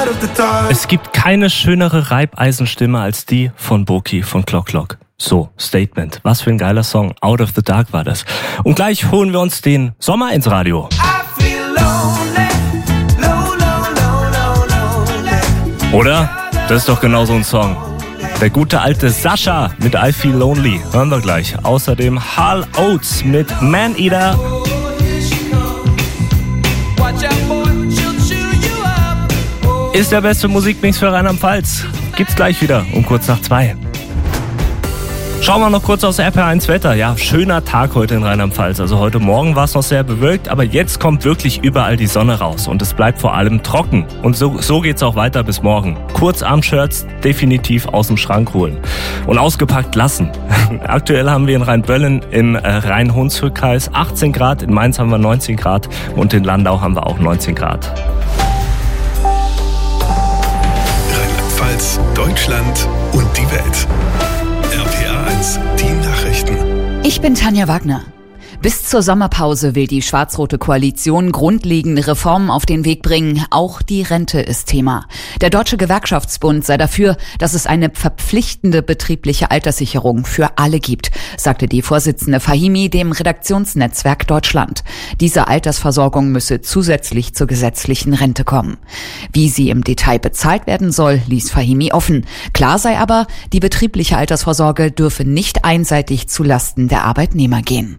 Es gibt keine schönere Reibeisenstimme als die von Boki von Clock Clock. So, Statement. Was für ein geiler Song. Out of the Dark war das. Und gleich holen wir uns den Sommer ins Radio. Oder? Das ist doch genau so ein Song. Der gute alte Sascha mit I Feel Lonely. Hören wir gleich. Außerdem Hal Oates mit Man Eater. Ist der beste Musikmix für Rheinland-Pfalz. Gibt's gleich wieder um kurz nach 2. Schauen wir noch kurz aufs RPR1 Wetter. Ja, schöner Tag heute in Rheinland-Pfalz. Also heute Morgen war es noch sehr bewölkt, aber jetzt kommt wirklich überall die Sonne raus und es bleibt vor allem trocken. Und so geht's auch weiter bis morgen. Kurzarm-Shirts definitiv aus dem Schrank holen und ausgepackt lassen. Aktuell haben wir in Rheinböllen im Rhein-Hunsrück-Kreis 18 Grad, in Mainz haben wir 19 Grad und in Landau haben wir auch 19 Grad. Rheinland-Pfalz, Deutschland und die Welt. RPR1, die Nachrichten. Ich bin Tanja Wagner. Bis zur Sommerpause will die schwarz-rote Koalition grundlegende Reformen auf den Weg bringen. Auch die Rente ist Thema. Der Deutsche Gewerkschaftsbund sei dafür, dass es eine verpflichtende betriebliche Alterssicherung für alle gibt, sagte die Vorsitzende Fahimi dem Redaktionsnetzwerk Deutschland. Diese Altersversorgung müsse zusätzlich zur gesetzlichen Rente kommen. Wie sie im Detail bezahlt werden soll, ließ Fahimi offen. Klar sei aber, die betriebliche Altersvorsorge dürfe nicht einseitig zulasten der Arbeitnehmer gehen.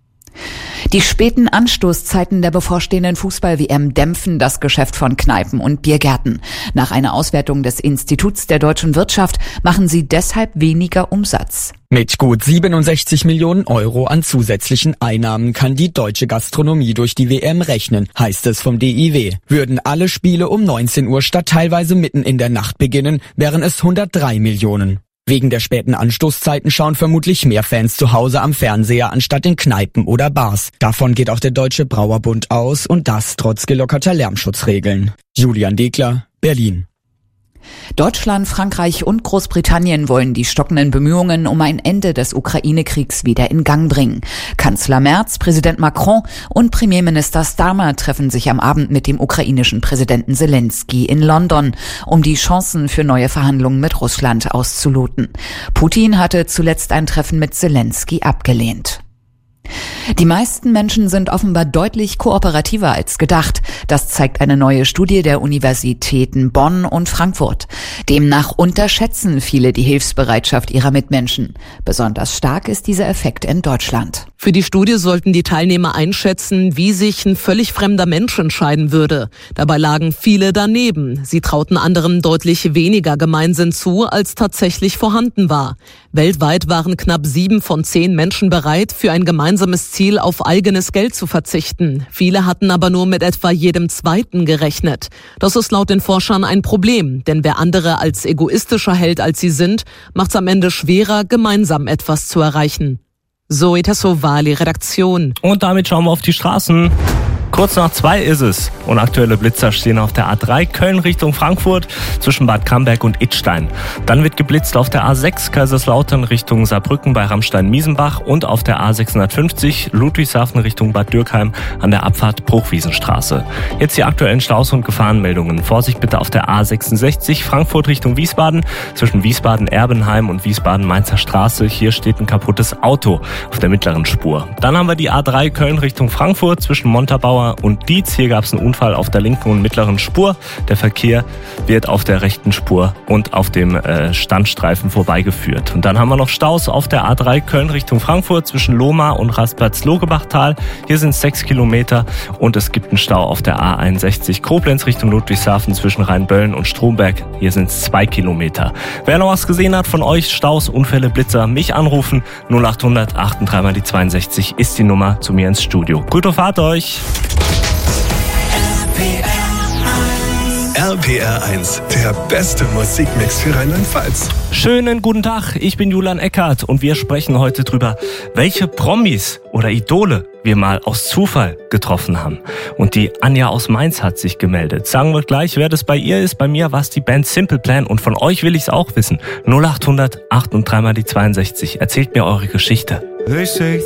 Die späten Anstoßzeiten der bevorstehenden Fußball-WM dämpfen das Geschäft von Kneipen und Biergärten. Nach einer Auswertung des Instituts der deutschen Wirtschaft machen sie deshalb weniger Umsatz. Mit gut 67 Millionen Euro an zusätzlichen Einnahmen kann die deutsche Gastronomie durch die WM rechnen, heißt es vom DIW. Würden alle Spiele um 19 Uhr statt teilweise mitten in der Nacht beginnen, wären es 103 Millionen. Wegen der späten Anstoßzeiten schauen vermutlich mehr Fans zu Hause am Fernseher anstatt in Kneipen oder Bars. Davon geht auch der Deutsche Brauerbund aus und das trotz gelockerter Lärmschutzregeln. Julian Degler, Berlin. Deutschland, Frankreich und Großbritannien wollen die stockenden Bemühungen um ein Ende des Ukraine-Kriegs wieder in Gang bringen. Kanzler Merz, Präsident Macron und Premierminister Starmer treffen sich am Abend mit dem ukrainischen Präsidenten Zelensky in London, um die Chancen für neue Verhandlungen mit Russland auszuloten. Putin hatte zuletzt ein Treffen mit Zelensky abgelehnt. Die meisten Menschen sind offenbar deutlich kooperativer als gedacht. Das zeigt eine neue Studie der Universitäten Bonn und Frankfurt. Demnach unterschätzen viele die Hilfsbereitschaft ihrer Mitmenschen. Besonders stark ist dieser Effekt in Deutschland. Für die Studie sollten die Teilnehmer einschätzen, wie sich ein völlig fremder Mensch entscheiden würde. Dabei lagen viele daneben. Sie trauten anderen deutlich weniger Gemeinsinn zu, als tatsächlich vorhanden war. Weltweit waren knapp 7 von 10 Menschen bereit, für ein gemeinsames Ziel auf eigenes Geld zu verzichten. Viele hatten aber nur mit etwa jedem Zweiten gerechnet. Das ist laut den Forschern ein Problem, denn wer andere als egoistischer hält, als sie sind, macht es am Ende schwerer, gemeinsam etwas zu erreichen. Zoe Tassovali, Redaktion. Und damit schauen wir auf die Straßen. Kurz nach 2 ist es und aktuelle Blitzer stehen auf der A3 Köln Richtung Frankfurt zwischen Bad Camberg und Idstein. Dann wird geblitzt auf der A6 Kaiserslautern Richtung Saarbrücken bei Ramstein-Miesenbach und auf der A650 Ludwigshafen Richtung Bad Dürkheim an der Abfahrt Bruchwiesenstraße. Jetzt die aktuellen Staus- und Gefahrenmeldungen. Vorsicht bitte auf der A66 Frankfurt Richtung Wiesbaden zwischen Wiesbaden-Erbenheim und Wiesbaden-Mainzer Straße. Hier steht ein kaputtes Auto auf der mittleren Spur. Dann haben wir die A3 Köln Richtung Frankfurt zwischen Montabaur und Dietz. Hier gab es einen Unfall auf der linken und mittleren Spur. Der Verkehr wird auf der rechten Spur und auf dem Standstreifen vorbeigeführt. Und dann haben wir noch Staus auf der A3 Köln Richtung Frankfurt zwischen Lohmar und Rasplatz-Logebachtal. Hier sind es 6 Kilometer und es gibt einen Stau auf der A61 Koblenz Richtung Ludwigshafen zwischen Rheinböllen und Stromberg. Hier sind es 2 Kilometer. Wer noch was gesehen hat von euch, Staus, Unfälle, Blitzer, mich anrufen. 0800 83 mal die 62 ist die Nummer zu mir ins Studio. Gute Fahrt euch! RPR1, der beste Musikmix für Rheinland-Pfalz. Schönen guten Tag, ich bin Julian Eckert und wir sprechen heute drüber, welche Promis oder Idole wir mal aus Zufall getroffen haben. Und die Anja aus Mainz hat sich gemeldet. Sagen wir gleich, wer das bei ihr ist. Bei mir war es die Band Simple Plan und von euch will ich es auch wissen. 0800 83 mal die 62. Erzählt mir eure Geschichte.